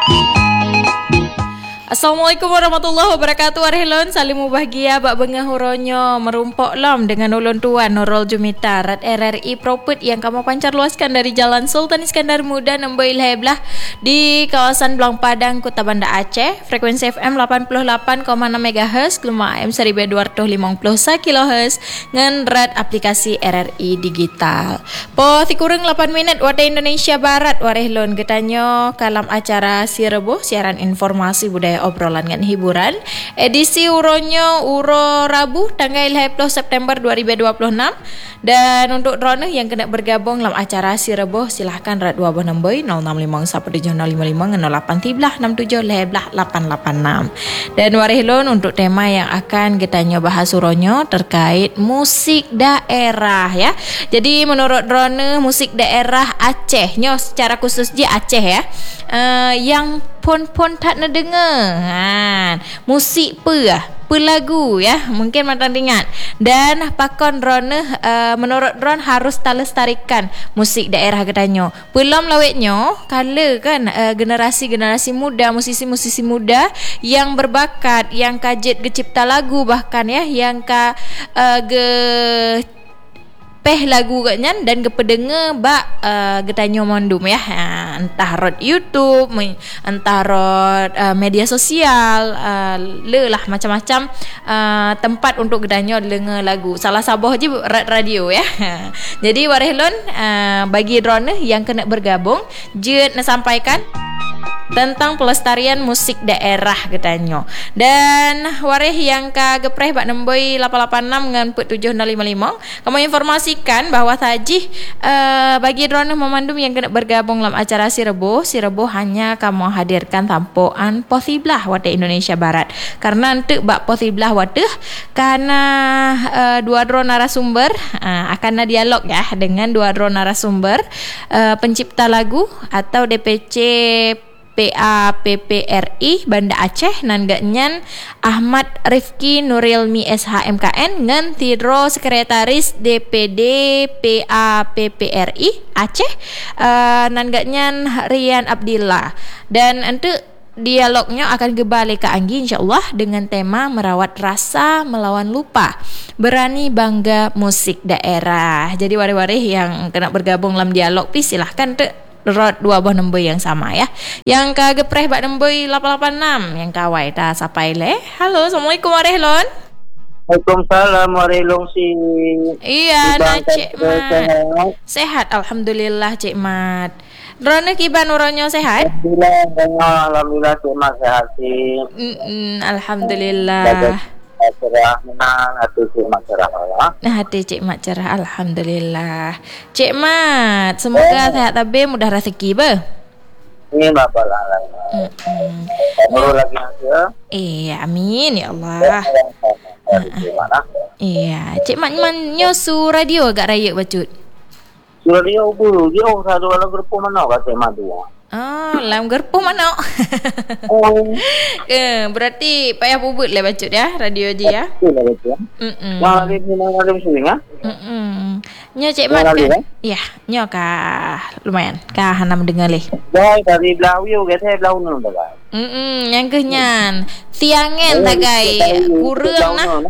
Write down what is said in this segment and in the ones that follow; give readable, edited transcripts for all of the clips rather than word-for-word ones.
Assalamualaikum warahmatullahi wabarakatuh. Arhelon salimu bahagia bak bengah huronyo merumpok lom dengan ulun tuan Nurul Jumita Rat RRI Propet yang kamu pancar luaskan dari Jalan Sultan Iskandar Muda nombor 11 di kawasan Belang Padang, Kota Banda Aceh. Frekuensi FM 88,6 MHz, gelombang AM 1250 kHz ngan rat aplikasi RRI digital. Po tikurang 8 minit waktu Indonesia Barat. Warhelon getanyo kalam acara Sirebo, siaran informasi budaya obrolan dengan hiburan. Edisi uronyo uro Rabu tanggal 20 September 2026. Dan untuk drone yang kena bergabung dalam acara Sirebo, silahkan rat 2 nombor 0651 08 Dan warehlon untuk tema yang akan kita bahas uronyo terkait musik daerah ya. Jadi menurut drone musik daerah Aceh nyo secara khusus je Aceh ya. Yang pon tak nak dengar musik pelagu ya, mungkin mantan ingat. Dan pakon drone menurut drone harus lestarikan musik daerah katanya. Belum lawetnya kala kan generasi muda, musisi muda yang berbakat, yang kajet gecipta lagu bahkan ya, yang lagu katnya dan kepedenga bak getanyo mondum ya, entah rod YouTube, entah rod media sosial, lelah macam-macam tempat untuk getanyo dengar lagu. Salah sabah je radio ya. Jadi warehlon bagi drone yang kena bergabung je nak sampaikan tentang pelestarian musik daerah getanyo. Dan wareh yang ka gepreh bak nombor 886 dengan 7055 kamu informasikan bahawa tajih bagi drone memandum yang kena bergabung dalam acara Sirebo hanya kamu hadirkan tampoan posiblah wate Indonesia Barat. Karena untuk bak posiblah wate karena dua drone narasumber akan ada dialog ya dengan dua drone narasumber pencipta lagu atau DPC PAPPRI Banda Aceh nanggaknyan Ahmad Rifki Nurilmi SHMKN ngan Tidro Sekretaris DPD PAPPRI Aceh nanggaknyan Rian Abdillah. Dan untuk dialognya akan kembali ke Anggi insyaAllah dengan tema merawat rasa melawan lupa, berani bangga musik daerah. Jadi wari-wari yang kena bergabung dalam dialog silahkan rot 2 buah nombor yang sama ya. Yang ka gepreh bak nombor 886 yang kawai ta sapai le. Halo, Assalamualaikum warehlon. Waalaikumsalam warehlong si. Iya, nak Cik Mat. Sehat alhamdulillah Cik Mat. Drone kiban uronyo sehat? Alhamdulillah Cik Mat sehat sih. Alhamdulillah. Cerah menang hati Cik Mat cerah lah. Hati Cik Mat cerah alhamdulillah. Cik Mat, semoga sehat tabe mudah rezeki be. Ini bapak lah. Baru lagi aja. Iya, amin ya Allah. Iya, Cik Mat nyosu radio agak raya bacut. Radio bu, dia satu dalam grup mana kat Cik Mat tu. Dalam gerpuh mana? Berarti payah bubut lah bacut ya radio je ya. Yang ada sini ya? Nya Cik Mat kan? Ya, nya kah lumayan. Kah hana mendengar leh. Dah dari Belawiu ke saya Belau nun dah. Yang kenyan siangen tagai kurang nah.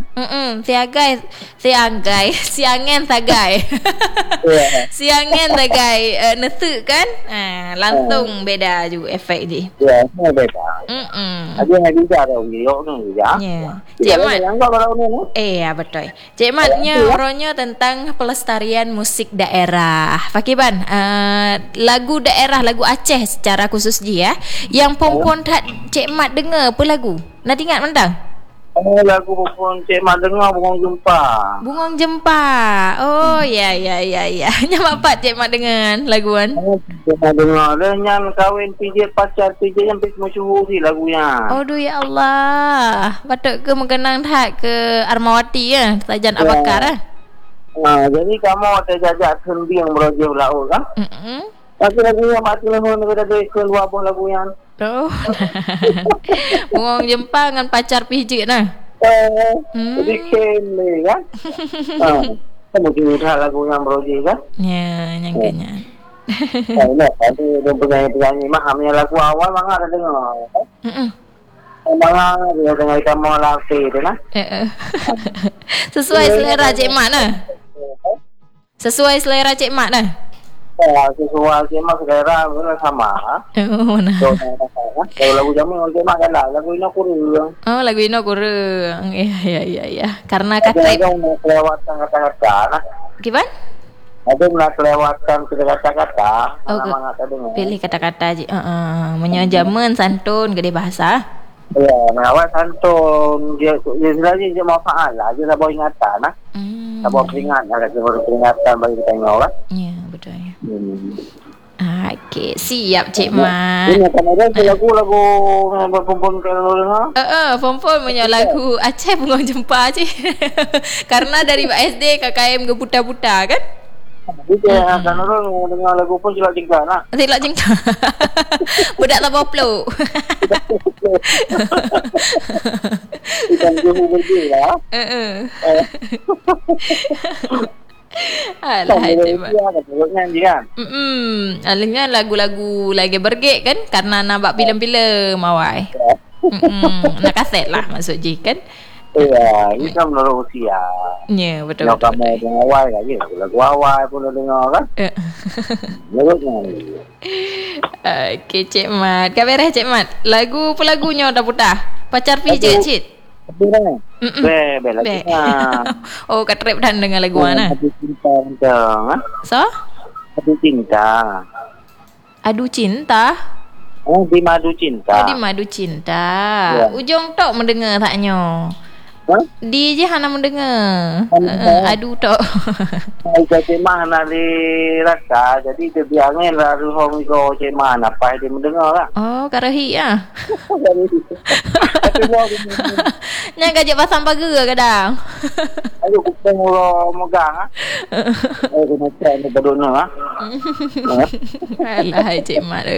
Siangen tagai. Siangen tagai nesu kan? Langsung beda juga efek je. Ya, beda. Ada yang bisa dah video tu ya. Cik Mat. Ya betul. Cik Mat nya orangnya tentang pelestarian musik daerah. Fakiban lagu daerah, lagu Aceh secara khusus je ya. Yang pompon tak Cik Mat dengar apa lagu? Nak ingat mentang? Lagu pun Cik Mat dengar Bungong Jempa. Bungong Jempa. Oh ya. Nyamak pat Cik Mat dengan laguan. Cik Mat dengar. Dengan kahwin pijit pacar pijit yang masyhur si lagunya. Aduh ya Allah. Patut ke mengenang tak ke Armawati ya, Tajan Abakar ah. Jadi kamu ada jajak sendi yang merojak laut kan? Tapi lagunya mati lemon kita ada keluar buah lagu yang. Oh. Bungong Jempa dengan pacar pijit nah. Jadi kene kan. Kamu juga lagu yang merojak kan? Ya, yang kenyan. Tadi dia penyanyi mahamnya lagu awal mangga ada dengar. Mangga dia dengar kamu lafi tu nah. Sesuai selera Cik Mat nah. Sesuai selera Cik Mat nah. Sesuai Cik Mat selera sama. Oh nah. Kalau lagu jamu Cik Mat kan lagu ini kurang. Oh lagu ini kurang. Iya. Karena kata kelewatan kata-kata nah. Gimana? Ada nak kelewatan kata-kata. Pilih kata-kata je. Menyajaman santun gede bahasa. Ya, awak santun dia sebenarnya dia mau faala, dia tak bawa ingatan nah. Tak bawa peringatan, ada peringatan bagi kita ingat. Ya, betul ya. Okey, siap Cik Mat. Ini kan ada lagu perempuan kalau dengar. Perempuan punya lagu Aceh Bunga Jempa Cik. Karena dari SD KKM ke buta-buta kan? Dia kan orang dengar lagu pun silap jengkar lah. Silap jengkar. Budak tak peluk. Bukan jauh berjaya lah. Alah Cik Mat. Kan? Alahnya lagu-lagu lagi bergek kan? Karena nampak filem-filem awai. Nak kaset lah maksud je kan? Ya, ini kan menurut usia. Ya, betul. Kalau kamu dengar awal kan, lagu awal pun dengar kan. Okey Cik Mat. Kak beres Cik Mat. Lagu apa lagunya dah putah? Pacar pijat Cik. Be. Oh, kat rap dan dengan lagu mana? Adu cinta macam. So? Adu cinta. Adu cinta. Di madu cinta. Di madu cinta. Ya. Ujung tok mendengar taknya. Di je hana mendengar. Adu tok. Saya cemah nak dirasa. Jadi dia biangin lalu hong go cemah apa dia mendengar lah. Oh, karahi ah. Nya gajak pasang pagar kadang. Ayo kita mula megang ah. Kena cek ni badona ah. Alah Cik Mat.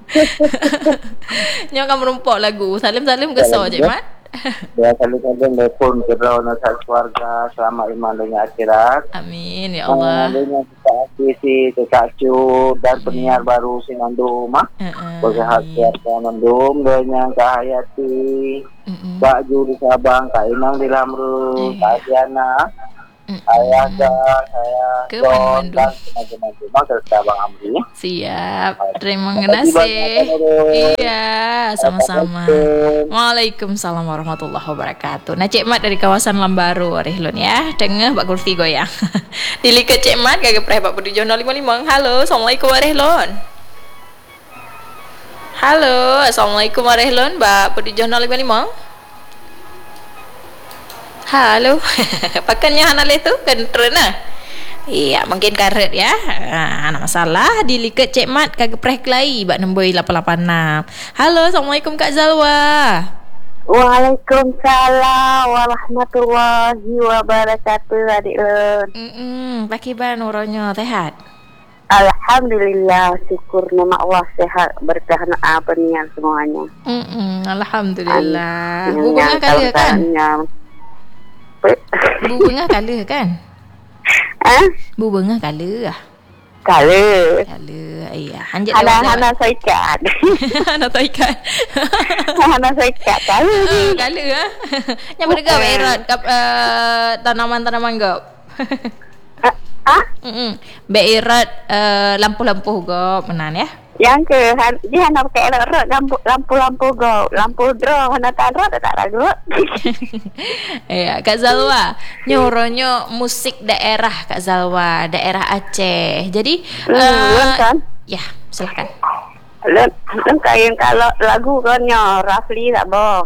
Nya kan merumpok lagu. Salim-salim ke so Cik Mat? Ya, saling-saling telefon ke dalam keluarga selamat iman dengan akhirat. Amin ya Allah. Dengan kita si Kak Cu dan penyiar baru Sinandum ah. Bersehat sehat Sinandum dengan Kak Hayati. Kak Ju di Sabang, Kak Inang di Lamru, Kak Diana. Saya Don dan macam-macam serta Abang Amri. Siap. Terima kasih. Iya, sama-sama. Waalaikumsalam warahmatullahi wabarakatuh. Nah, Cik Mat dari kawasan Lambaru Rehlon ya. Tengah Pak Kurti goyang. Dilikat Cik Mat gagap preh Pak Putri Jono 55. Halo, Assalamualaikum Rehlon. Halo, Assalamualaikum Rehlon, Mbak Putri Jono 55. Halo. Pakannya hana le tu kan trena. Iya, mungkin karet ya. Ana masalah dilikat Cik Mat kagak preh kelai bak nombor 886. Halo, Assalamualaikum Kak Zalwa. Waalaikumsalam warahmatullahi wabarakatuh adik Lun. Pakai ban uronya sehat. Alhamdulillah, syukur nama Allah sehat berkah apanya semuanya. Alhamdulillah. Bunga kali kan? Bunga kali kan? Bunga kali ah. Kali. Iya. Hana saikat. Hana saikat. Hana saikat kali. Kali ah. Yang bergau erat tanaman-tanaman gau. Berat lampu-lampu gau menan ya. Yang ke dia nak pakai lampu go, lampu draw hana taruh tak lagu. Ya, Kak Zalwa, nyoronyo musik daerah Kak Zalwa, daerah Aceh. Jadi kan? Ya, silakan. Lun kain kalau lagu kan nyo Rafli tak boh.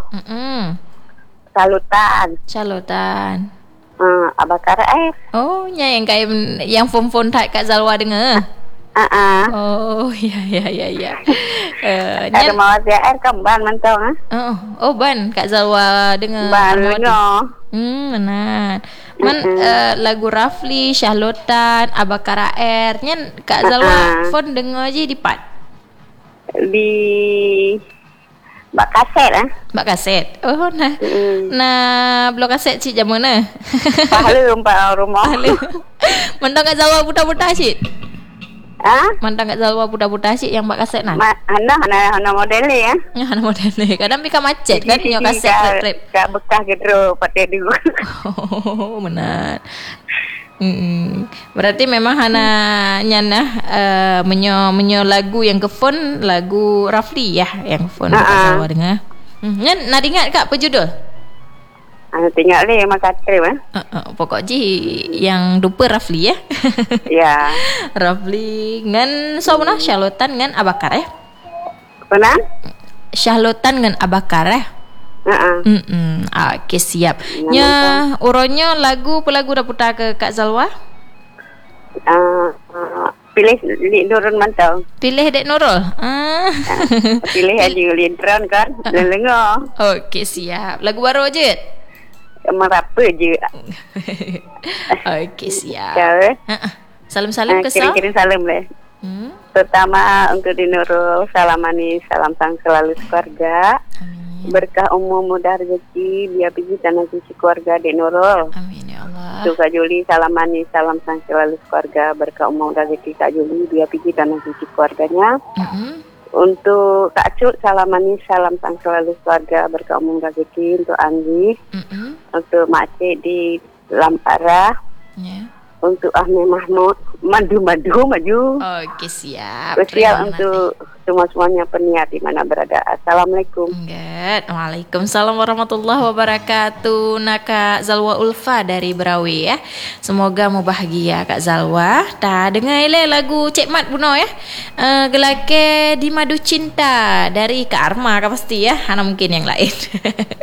Salutan. Abakar Oh, yang kayak yang phone Kak Zalwa dengar. Oh, ya. Ada mau air kan ban mentong Oh, ban Kak Zalwa dengar. Ban no. Benar. Lagu Rafli, Syahlotan, Abakar Air. Nyen Kak Zalwa phone dengar aja di pat. Di bak kaset Bak kaset. Oh, nah blok kaset cik jam mana? Pahala umpat rumah. Mentang Kak Zalwa buta-buta cik. Mantang Kak Zalwa budak-budak asyik yang buat kaset nan. Hana model ya. Ya, hana model ni. Kadang pika macet kan nyo kaset rap. Kak bekas gedro pakai dulu. Oh, benar. Berarti memang hana nyana menyo lagu yang ke phone lagu Rafli ya yang phone Kak Zalwa dengar. Nak ingat Kak apa judul? Tengok le makatre pokok ji yang dupa Rafli ya. Ya. Rafli ngan somna Syahlotan ngan Abakar ya. Pernah? Syahlotan ngan Abakar ya. Okey siap. Nya uronyo lagu pelagu dah putar ke Kak Zalwa? Pilih Lik Nurul mantau. Pilih Dek Nurul. Pilih aja lintran kan. Lengo. Okey siap. Lagu baru aje. Merapa je. Okey siap. Ya. Salam-salam ke kirim salam le. Pertama untuk di Nurul, salam manis, salam sang selalu keluarga. Amin. Berkah umur mudah rezeki, biar pergi tanah suci keluarga di Nurul. Amin ya Allah. Untuk Kak Juli, salam manis, salam sang selalu keluarga. Berkah umur mudah rezeki Kak Juli, biar pergi tanah suci keluarganya. Untuk Kak Cut, salam manis, salam sang selalu keluarga, berkah umum rezeki. Untuk Anggi, untuk Mak Cik di Lampara, untuk Ahmed Mahmud, maju. Okey siap. Spesial untuk semua-semuanya penyiar di mana berada. Assalamualaikum. Waalaikumsalam warahmatullahi wabarakatuh. Kak Zalwa Ulfa dari Berawi ya. Semoga mau bahagia Kak Zalwa. Dengar ile lagu Cik Mat Buno ya. Gelake di Madu Cinta dari Kak Arma kan pasti ya. Hana mungkin yang lain.